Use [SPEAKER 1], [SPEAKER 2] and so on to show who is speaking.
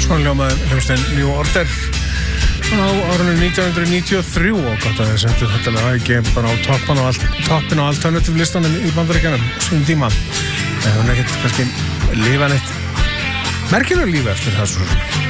[SPEAKER 1] Svona hljómaði hljómsveitin New Order á árinu 1993 og gott að þið sendu þetta lag ekki bara á toppin á alternative listanum í Bandaríkjunum svona tíma. Það er ekkert kannski lifa neitt merkilega lífi eftir það svo.